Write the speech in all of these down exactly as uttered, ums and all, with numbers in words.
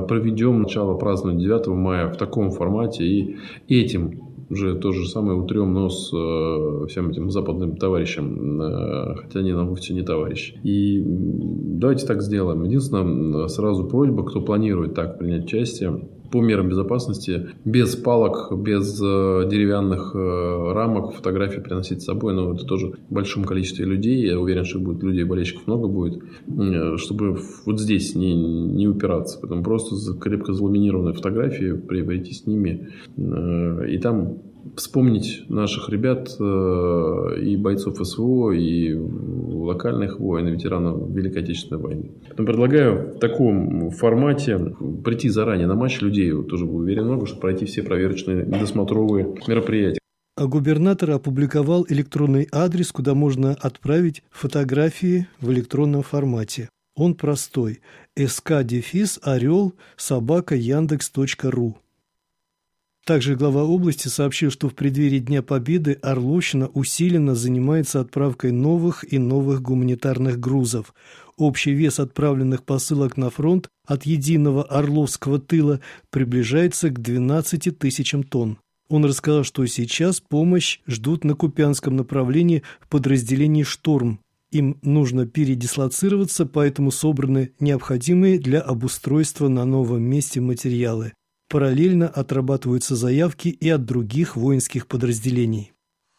проведем начало празднования девятого мая в таком формате и этим уже то же самое утрем нос э, всем этим западным товарищам, э, хотя они нам вовсе не товарищи. И давайте так сделаем. Единственное, сразу просьба, кто планирует так принять участие, по мерам безопасности, без палок, без э, деревянных э, рамок, фотографии приносить с собой. Но это тоже в большом количестве людей. Я уверен, что будет людей, болельщиков много будет. Э, чтобы вот здесь не, не упираться. Поэтому просто крепко заламинированные фотографии, прийти с ними. Э, и там вспомнить наших ребят э, и бойцов СВО, и локальных войн, и ветеранов Великой Отечественной войны. Поэтому предлагаю в таком формате прийти заранее на матч. Людей тоже, уверен, много, чтобы пройти все проверочные досмотровые мероприятия. А губернатор опубликовал электронный адрес, куда можно отправить фотографии в электронном формате. Он простой: sk-орел собака яндекс точка ру. Также глава области сообщил, что в преддверии Дня Победы Орловщина усиленно занимается отправкой новых и новых гуманитарных грузов. Общий вес отправленных посылок на фронт от единого Орловского тыла приближается к двенадцати тысячам тонн. Он рассказал, что сейчас помощь ждут на Купянском направлении в подразделении «Шторм». Им нужно передислоцироваться, поэтому собраны необходимые для обустройства на новом месте материалы. Параллельно отрабатываются заявки и от других воинских подразделений.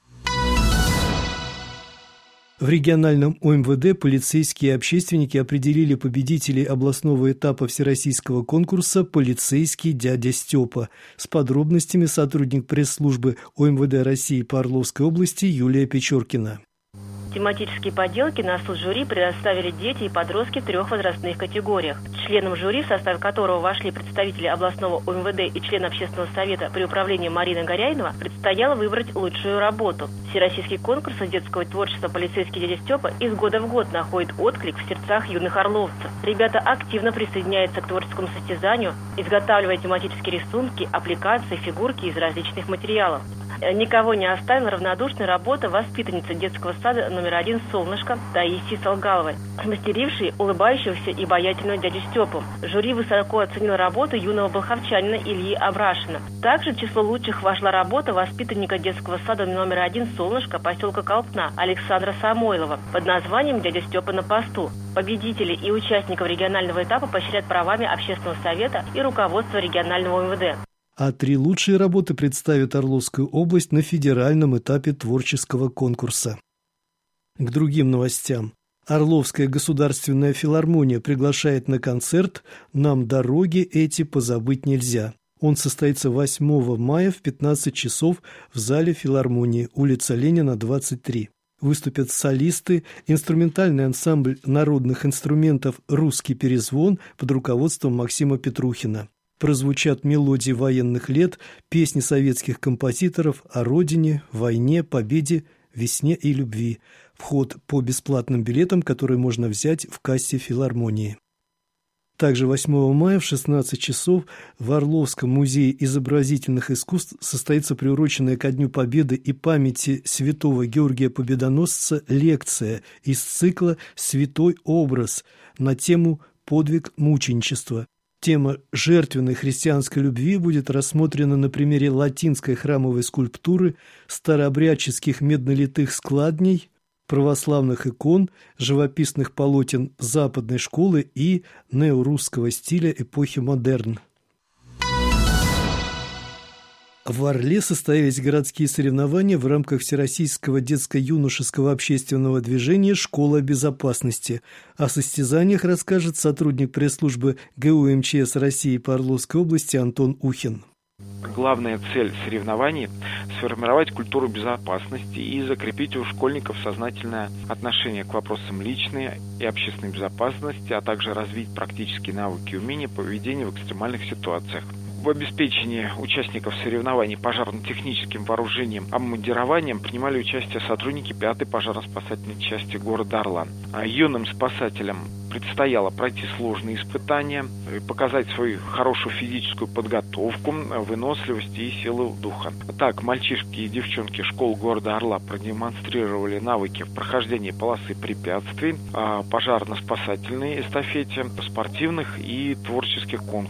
В региональном О Эм Вэ Дэ полицейские и общественники определили победителей областного этапа всероссийского конкурса «Полицейский дядя Степа». С подробностями сотрудник пресс-службы О Эм Вэ Дэ России по Орловской области Юлия Печоркина. Тематические поделки на суд жюри предоставили дети и подростки в трех возрастных категориях. Членам жюри, в состав которого вошли представители областного О Эм Вэ Дэ и член общественного совета при управлении Марина Горяйнова, предстояло выбрать лучшую работу. Всероссийский конкурс детского творчества «Полицейский дядя Степа» из года в год находит отклик в сердцах юных орловцев. Ребята активно присоединяются к творческому состязанию, изготавливая тематические рисунки, аппликации, фигурки из различных материалов. Никого не оставила равнодушной работа воспитанницы детского сада номер один «Солнышко» Таисии Солгаловой, мастерившей улыбающегося и обаятельного дядю Степу. Жюри высоко оценило работу юного болховчанина Ильи Абрашина. Также в число лучших вошла работа воспитанника детского сада номер один «Солнышко» поселка Колпна Александра Самойлова под названием «Дядя Степа на посту». Победителей и участников регионального этапа поощряют правами общественного совета и руководства регионального О Эм Вэ Дэ. А три лучшие работы представит Орловскую область на федеральном этапе творческого конкурса. К другим новостям. Орловская государственная филармония приглашает на концерт «Нам дороги эти позабыть нельзя». Он состоится восьмого мая в пятнадцать часов в зале филармонии, улица Ленина, двадцать три. Выступят солисты, инструментальный ансамбль народных инструментов «Русский перезвон» под руководством Максима Петрухина. Прозвучат мелодии военных лет, песни советских композиторов о родине, войне, победе, весне и любви. Вход по бесплатным билетам, которые можно взять в кассе филармонии. Также восьмого мая в шестнадцать часов в Орловском музее изобразительных искусств состоится приуроченная ко Дню Победы и памяти святого Георгия Победоносца лекция из цикла «Святой образ» на тему «Подвиг мученичества». Тема жертвенной христианской любви будет рассмотрена на примере латинской храмовой скульптуры, старообрядческих меднолитых складней, православных икон, живописных полотен западной школы и неорусского стиля эпохи модерн. В Орле состоялись городские соревнования в рамках Всероссийского детско-юношеского общественного движения «Школа безопасности». О состязаниях расскажет сотрудник пресс-службы Гэ У Эм Че Эс России по Орловской области Антон Ухин. Главная цель соревнований – сформировать культуру безопасности и закрепить у школьников сознательное отношение к вопросам личной и общественной безопасности, а также развить практические навыки и умения поведения в экстремальных ситуациях. В обеспечении участников соревнований пожарно-техническим вооружением, обмундированием принимали участие сотрудники пятой пожарно-спасательной части города Орла. А юным спасателям предстояло пройти сложные испытания, показать свою хорошую физическую подготовку, выносливость и силу духа. Так, мальчишки и девчонки школ города Орла продемонстрировали навыки в прохождении полосы препятствий, пожарно-спасательной эстафете, спортивных и творческих конкурсах.